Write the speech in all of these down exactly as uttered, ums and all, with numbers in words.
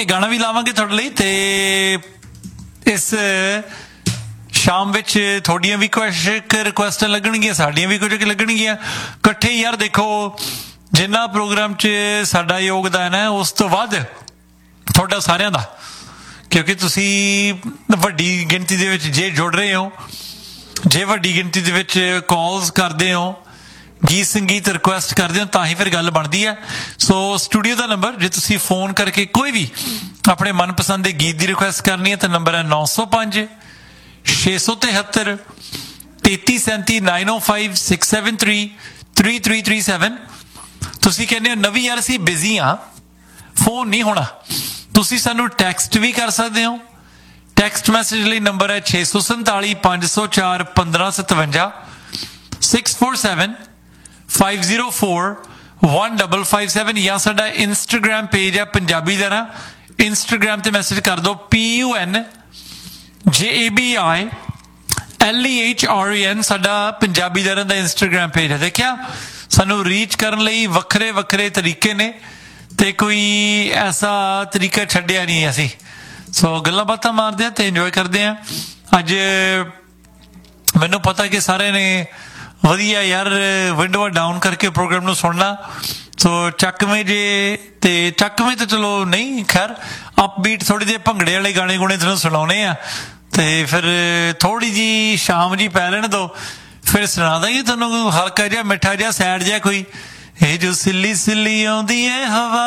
Okay गाना भी लावांगे थोड़े लिए ते इस शाम विच थोड़ियां भी कुछ रिक्वेस्ट लगणगियां साडियां भी कुछ लगणगियां इकट्ठे यार देखो जिन्ना प्रोग्राम च साडा योगदान है उस तो वध तुहाडा सारियां दा क्योंकि तुसी वड्डी गिनती दे विच जे जुड़ रहे हो जे वड्डी गिनती दे विच कॉल्स करदे हो गीत संगीत रिक्वेस्ट करते हो तां ही फिर गल बनती है। सो स्टूडियो का नंबर जे तुसी फोन करके कोई भी अपने मनपसंद के गीत की रिक्वेस्ट करनी है तो नंबर है नौ सौ पांच छे सौ तिहत्तर तेती सैंती नाइन ओ five six seven three three three three seven. तुसी कहने हो नवी यार असीं बिजी हाँ फोन नहीं होना तुसी सानू टैक्सट भी कर सकते हो। टैक्सट मैसेज लिए नंबर है छे सौ संताली पांच सौ चार पंद्रह सतवंजा six four seven five zero four one double five seven या साडा इंस्टाग्राम पेज है पंजाबी का ना इंस्टाग्राम ते मैसेज कर दो P U N J A B I L E H R E N साडा पंजाबी दरां दा इंस्टाग्राम पेज है। देखिया सानू रीच करने लई वखरे वखरे तरीके ने ते कोई ऐसा तरीका छड्डिया नहीं असी। सो गल्लां बातां मारदे ते इंजॉय करदे हैं। अज मैनू पता कि सारे ने वधिया यार विंडो डाउन करके प्रोग्राम नू सुनना तो चकवें जे ते चकवें तो चलो नहीं खैर अपबीट थोड़ी जे भंगड़े वाले गाने गुणे तुहानू सुनाने आ ते फिर थोड़ी जी शाम जी पै लेने दो फिर सुना देंगे तुहानू हल्का जिहा मिठा जिहा सैड जिहा कोई ए जो सिल्ली सिल्ली आउंदी है हवा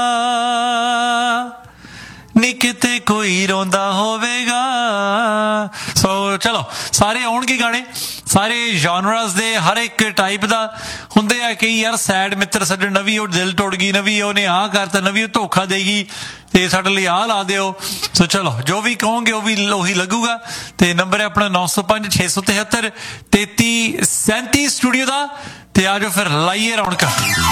नी किते कोई रोंदा होवेगा। सो चलो सारे आउणगे गाने सारे जॉनरास दे हर एक टाइप दा हुंदे आ कि यार सैड मित्र सज्जण नवी ओ दिल टुट गई नवी ओने आ करता नवी धोखा देगी ते साडे लई आ ला दिओ। सो चलो जो भी कहोगे वो भी ओही लगूगा ते नंबर है अपना नौ सौ पांच छे सौ तिहत्तर तेती सैंती स्टूडियो दा ते आ जाओ फिर लाइए रौनक।